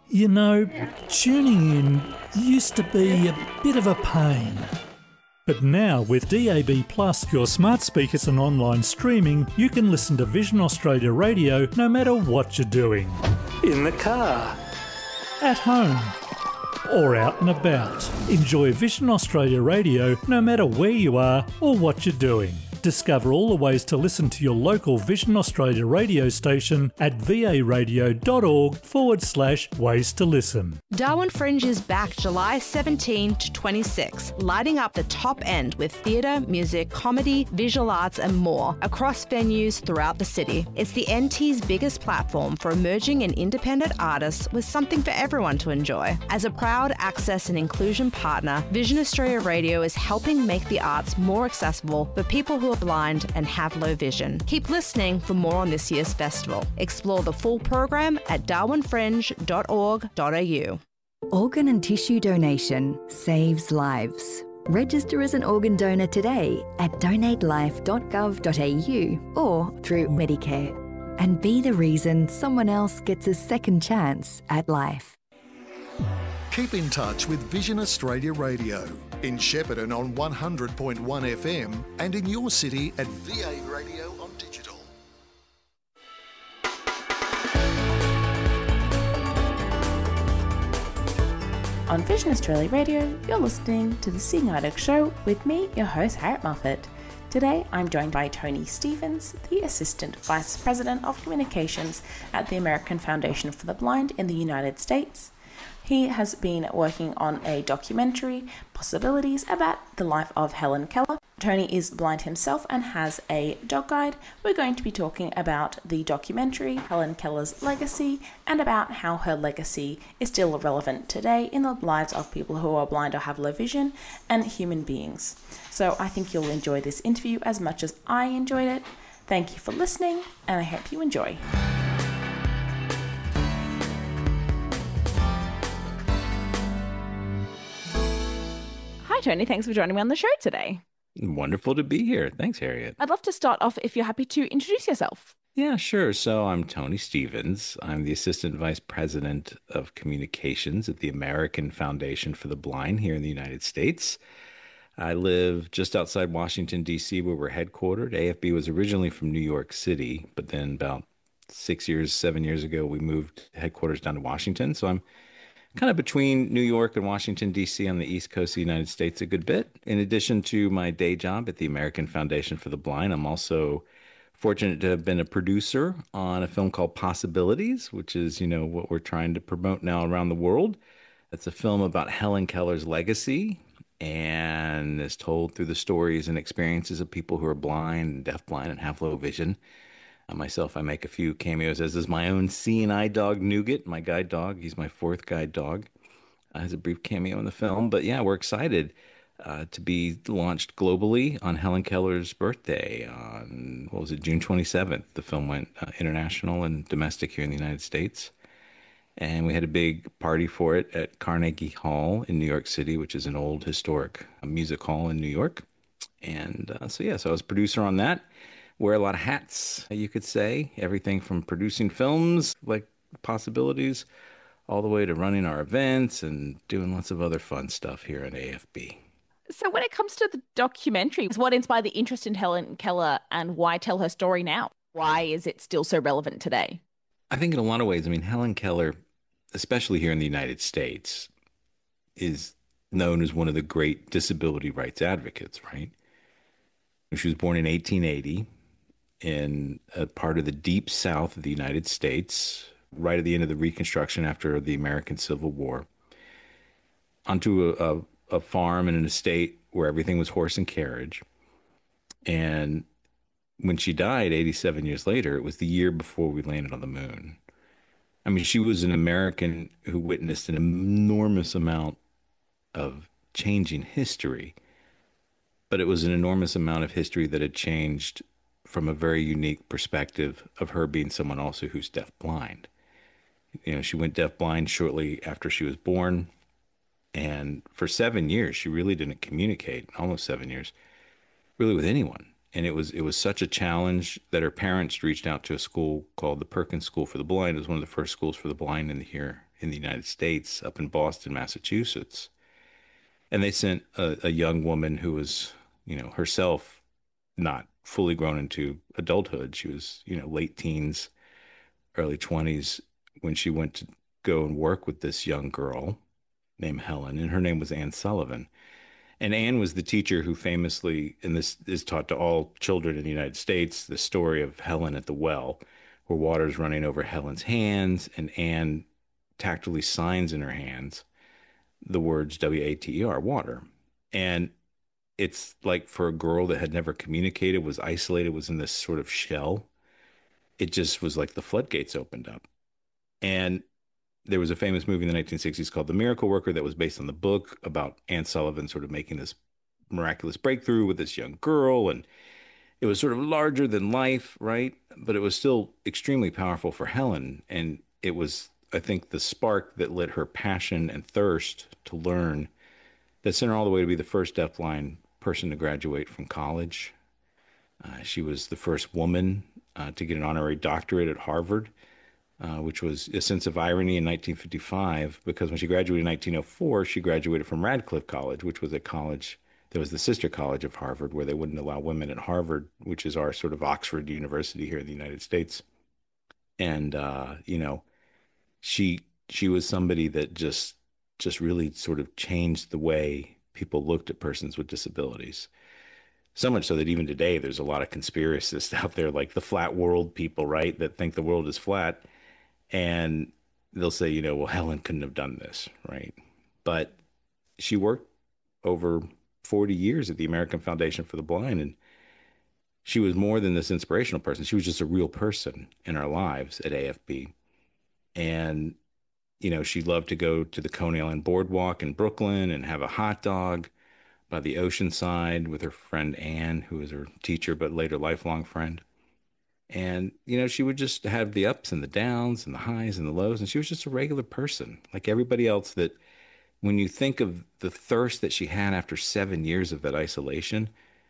You know, tuning in used to be a bit of a pain. But now with DAB+, your smart speakers and online streaming, you can listen to Vision Australia Radio no matter what you're doing. In the car, at home, or out and about. Enjoy Vision Australia Radio no matter where you are or what you're doing. Discover all the ways to listen to your local Vision Australia radio station at varadio.org/ways to listen. Darwin Fringe is back July 17 to 26, lighting up the top end with theatre, music, comedy, visual arts and more across venues throughout the city. It's the NT's biggest platform for emerging and independent artists with something for everyone to enjoy. As a proud access and inclusion partner, Vision Australia Radio is helping make the arts more accessible for people who are blind and have low vision. Keep listening for more on this year's festival. Explore the full program at darwinfringe.org.au. Organ and tissue donation saves lives. Register as an organ donor today at donatelife.gov.au or through Medicare. And be the reason someone else gets a second chance at life. Keep in touch with Vision Australia Radio in Shepparton on 100.1 FM and in your city at VA Radio on digital. On Vision Australia Radio, you're listening to The Seeing Eye Dog Show with me, your host, Harriet Moffat. Today, I'm joined by Tony Stevens, the Assistant Vice President of Communications at the American Foundation for the Blind in the United States. He has been working on a documentary, Possibilities, about the life of Helen Keller. Tony is blind himself and has a dog guide. We're going to be talking about the documentary, Helen Keller's legacy, and about how her legacy is still relevant today in the lives of people who are blind or have low vision and human beings. So I think you'll enjoy this interview as much as I enjoyed it. Thank you for listening, and I hope you enjoy. Hi, Tony. Thanks for joining me on the show today. Wonderful to be here. Thanks, Harriet. I'd love to start off if you're happy to introduce yourself. Yeah, sure. So I'm Tony Stevens. I'm the Assistant Vice President of Communications at the American Foundation for the Blind here in the United States. I live just outside Washington, D.C., where we're headquartered. AFB was originally from New York City, but then about 7 years ago, we moved headquarters down to Washington. So I'm kind of between New York and Washington, D.C. on the East Coast of the United States a good bit. In addition to my day job at the American Foundation for the Blind, I'm also fortunate to have been a producer on a film called Possibilities, which is, what we're trying to promote now around the world. It's a film about Helen Keller's legacy and is told through the stories and experiences of people who are blind, deafblind, and have low vision. Myself, I make a few cameos, as is my own seeing eye dog, Nougat, my guide dog. He's my fourth guide dog. Has a brief cameo in the film. But yeah, we're excited to be launched globally on Helen Keller's birthday on, June 27th. The film went international and domestic here in the United States. And we had a big party for it at Carnegie Hall in New York City, which is an old historic music hall in New York. And so I was producer on that. Wear a lot of hats, you could say. Everything from producing films like Possibilities all the way to running our events and doing lots of other fun stuff here at AFB. So when it comes to the documentary, what inspired the interest in Helen Keller and why tell her story now? Why is it still so relevant today? I think in a lot of ways, Helen Keller, especially here in the United States, is known as one of the great disability rights advocates, right? She was born in 1880 in a part of the deep south of the United States, right at the end of the Reconstruction after the American Civil War, onto a farm and an estate where everything was horse and carriage. And when she died 87 years later, it was the year before we landed on the moon. She was an American who witnessed an enormous amount of changing history, but it was an enormous amount of history that had changed from a very unique perspective of her being someone also who's deafblind. She went deafblind shortly after she was born, and for 7 years, she really didn't communicate, almost 7 years, really with anyone. And it was such a challenge that her parents reached out to a school called the Perkins School for the Blind. It was one of the first schools for the blind here in the United States, up in Boston, Massachusetts. And they sent a young woman who was, herself not fully grown into adulthood. She was, late teens, early 20s when she went to go and work with this young girl named Helen, and her name was Anne Sullivan. And Anne was the teacher who famously, and this is taught to all children in the United States, the story of Helen at the well, where water's running over Helen's hands, and Anne tactily signs in her hands the words WATER, water. And it's like for a girl that had never communicated, was isolated, was in this sort of shell, it just was like the floodgates opened up. And there was a famous movie in the 1960s called The Miracle Worker that was based on the book about Anne Sullivan sort of making this miraculous breakthrough with this young girl. And it was sort of larger than life, right? But it was still extremely powerful for Helen. And it was, I think, the spark that lit her passion and thirst to learn that sent her all the way to be the first deafblind person to graduate from college. She was the first woman to get an honorary doctorate at Harvard. Which was a sense of irony in 1955, because when she graduated in 1904, she graduated from Radcliffe College, which was a college that was the sister college of Harvard, where they wouldn't allow women at Harvard, which is our sort of Oxford University here in the United States. And, she was somebody that just really sort of changed the way people looked at persons with disabilities. So much so that even today, there's a lot of conspiracists out there, like the flat world people, right, that think the world is flat. And they'll say, well, Helen couldn't have done this, right? But she worked over 40 years at the American Foundation for the Blind, and she was more than this inspirational person. She was just a real person in our lives at AFB. And, she loved to go to the Coney Island Boardwalk in Brooklyn and have a hot dog by the ocean side with her friend Anne, who was her teacher, but later lifelong friend. And, she would just have the ups and the downs and the highs and the lows. And she was just a regular person like everybody else, that when you think of the thirst that she had after 7 years of that isolation,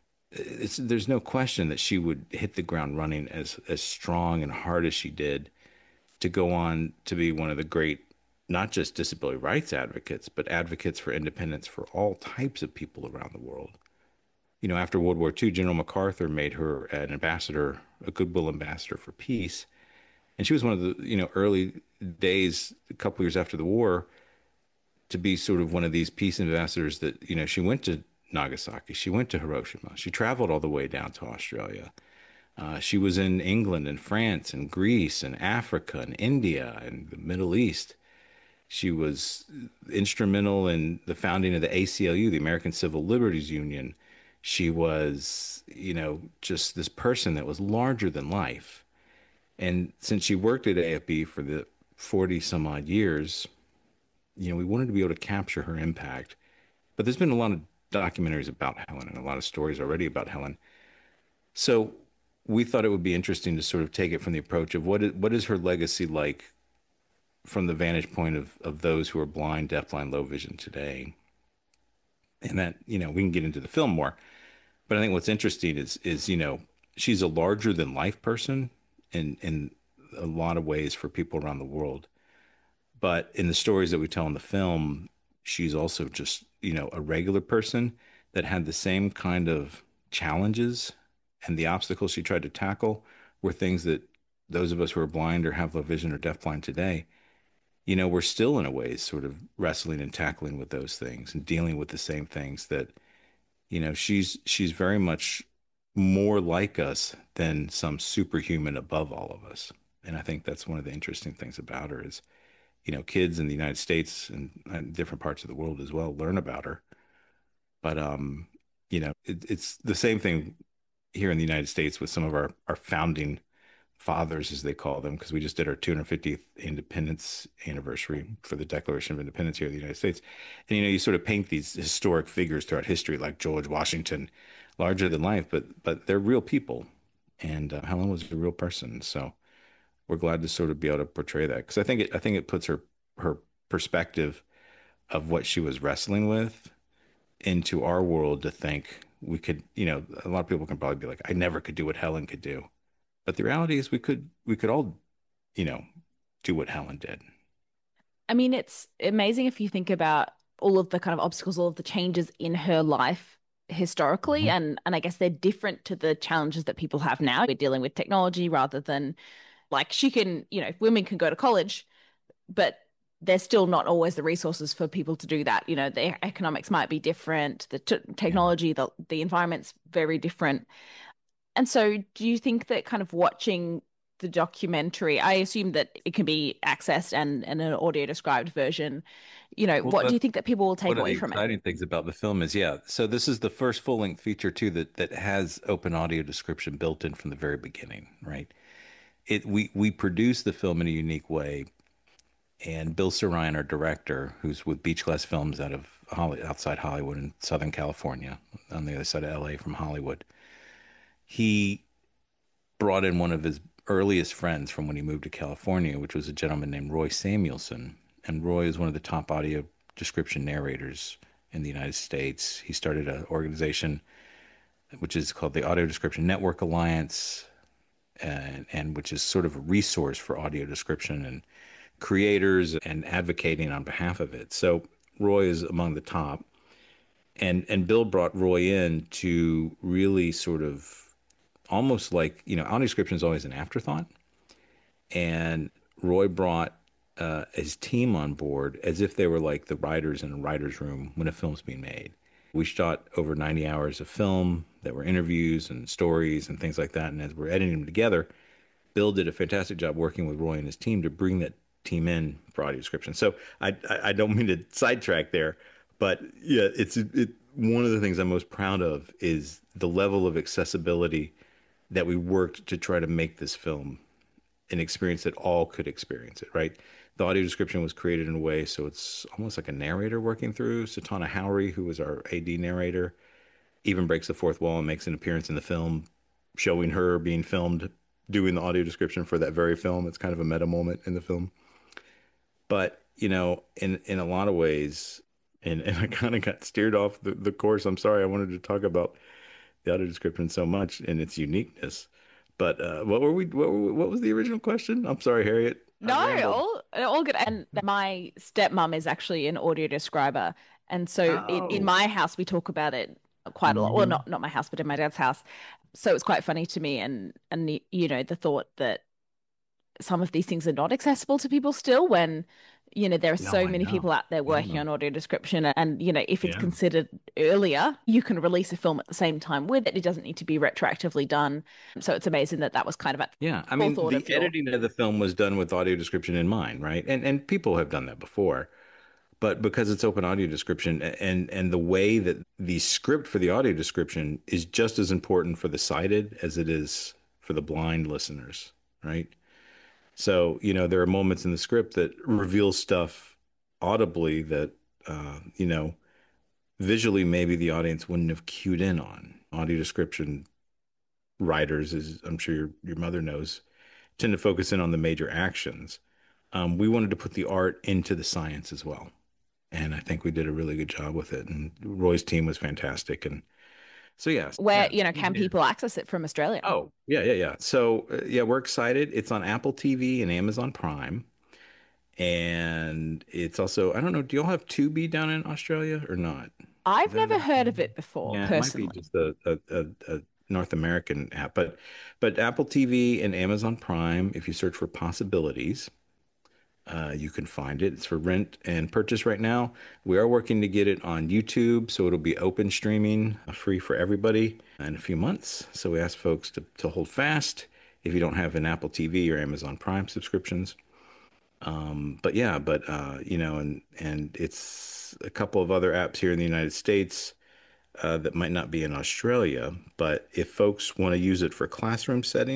there's no question that she would hit the ground running as strong and hard as she did to go on to be one of the great, not just disability rights advocates, but advocates for independence for all types of people around the world. After World War II, General MacArthur made her an ambassador, a goodwill ambassador for peace. And she was one of the, early days, a couple years after the war, to be sort of one of these peace ambassadors that, she went to Nagasaki, she went to Hiroshima, she traveled all the way down to Australia. She was in England and France and Greece and Africa and India and the Middle East. She was instrumental in the founding of the ACLU, the American Civil Liberties Union. She was, just this person that was larger than life. And since she worked at AFB for the 40 some odd years, we wanted to be able to capture her impact. But there's been a lot of documentaries about Helen and a lot of stories already about Helen. So we thought it would be interesting to sort of take it from the approach of what is her legacy like from the vantage point of those who are blind, deafblind, low vision today. And that, we can get into the film more. But I think what's interesting is she's a larger than life person in a lot of ways for people around the world. But in the stories that we tell in the film, she's also just, a regular person that had the same kind of challenges, and the obstacles she tried to tackle were things that those of us who are blind or have low vision or deafblind today, we're still in a way sort of wrestling and tackling with those things and dealing with the same things that, she's very much more like us than some superhuman above all of us. And I think that's one of the interesting things about her is, kids in the United States and different parts of the world as well learn about her. But, it's the same thing here in the United States with some of our founding fathers, as they call them, because we just did our 250th independence anniversary for the Declaration of Independence here in the United States. And, you sort of paint these historic figures throughout history, like George Washington, larger than life, but they're real people. And Helen was a real person. So we're glad to sort of be able to portray that, because I think it puts her perspective of what she was wrestling with into our world to think, we could, a lot of people can probably be like, I never could do what Helen could do. But the reality is we could all, you know, do what Helen did. I mean, it's amazing if you think about all of the kind of obstacles, all of the changes in her life historically, Mhm. and I guess they're different to the challenges that people have now. We're dealing with technology rather than like she can, women can go to college, but there's still not always the resources for people to do that. The economics might be different, the Yeah. technology, the environment's very different. And so do you think that kind of watching the documentary, I assume that it can be accessed and an audio described version, Well, what do you that's think that people will take one of the away from it? exciting things about the film is, yeah. So this is the first full-length feature too that has open audio description built in from the very beginning, right? We produce the film in a unique way, and Bill Saroyan, our director, who's with Beach Glass Films out of outside Hollywood in Southern California, on the other side of LA from Hollywood, he brought in one of his earliest friends from when he moved to California, which was a gentleman named Roy Samuelson. And Roy is one of the top audio description narrators in the United States. He started an organization which is called the Audio Description Network Alliance, and which is sort of a resource for audio description and creators and advocating on behalf of it. So Roy is among the top. And Bill brought Roy in to really sort of almost like, audio description is always an afterthought. And Roy brought his team on board as if they were like the writers in a writer's room when a film's being made. We shot over 90 hours of film that were interviews and stories and things like that. And as we're editing them together, Bill did a fantastic job working with Roy and his team to bring that team in for audio description. So I don't mean to sidetrack there, but yeah, one of the things I'm most proud of is the level of accessibility that we worked to try to make this film an experience that all could experience it, right? The audio description was created in a way so it's almost like a narrator working through. Satana Howery, who was our AD narrator, even breaks the fourth wall and makes an appearance in the film, showing her being filmed doing the audio description for that very film. It's kind of a meta moment in the film. But, in a lot of ways, and I kind of got steered off the course. I'm sorry. I wanted to talk about the audio description so much and its uniqueness. But what was the original question? I'm sorry, Harriet. I No, rambled. all good. And my stepmom is actually an audio describer. And so in Oh. my house, we talk about it quite a lot. Well, Hmm. not my house, but in my dad's house. So it's quite funny to me. And the thought that some of these things are not accessible to people still when, there are No, so I many know. people out there I working know. on audio description. And, if it's Yeah. considered earlier, you can release a film at the same time with it. It doesn't need to be retroactively done. So it's amazing that that was kind of at Yeah. I the mean, forethought the of your. editing of the film was done with audio description in mind, right? And people have done that before. But because it's open audio description and the way that the script for the audio description is just as important for the sighted as it is for the blind listeners, right? So, there are moments in the script that reveal stuff audibly that, visually maybe the audience wouldn't have cued in on. Audio description writers, as I'm sure your mother knows, tend to focus in on the major actions. We wanted to put the art into the science as well. And I think we did a really good job with it. And Roy's team was fantastic. And so, yes, Where, yeah. can people access it from Australia? Oh, yeah, yeah, yeah. So, yeah, we're excited. It's on Apple TV and Amazon Prime. And it's also, I don't know, do y'all have Tubi down in Australia or not? Is I've that never another heard of thing? it before, Yeah, it might be personally. just a North American app, but Apple TV and Amazon Prime, if you search for Possibilities, you can find it. It's for rent and purchase right now. We are working to get it on YouTube, so it'll be open streaming, free for everybody in a few months. So we ask folks to hold fast if you don't have an Apple TV or Amazon Prime subscriptions. But yeah, and it's a couple of other apps here in the United States that might not be in Australia. But if folks want to use it for classroom settings,